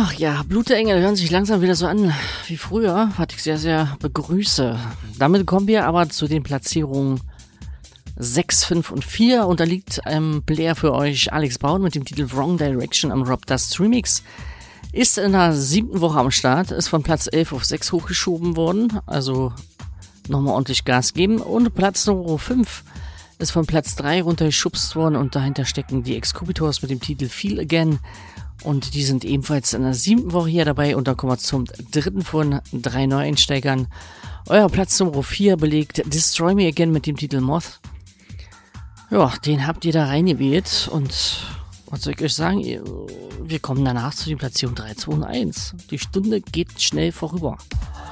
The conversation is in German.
Ach ja, Blutengel hören sich langsam wieder so an wie früher, was ich sehr, sehr begrüße. Damit kommen wir aber zu den Platzierungen 6, 5 und 4. Und da liegt Player für euch Alex Braun mit dem Titel Wrong Direction am Rob Dust Remix. Ist in der 7. Woche am Start, ist von Platz 11 auf 6 hochgeschoben worden. Also nochmal ordentlich Gas geben. Und Platz Nummer 5 ist von Platz 3 runtergeschubst worden. Und dahinter stecken die Excubitors mit dem Titel Feel Again. Und die sind ebenfalls in der 7. Woche hier dabei. Und dann kommen wir zum 3. von 3 Neueinsteigern. Euer Platz Nummer 4 belegt Destroy Me Again mit dem Titel Moth. Ja, den habt ihr da reingewählt. Und was soll ich euch sagen? Wir kommen danach zu den Platzierungen 3, 2 und 1. Die Stunde geht schnell vorüber.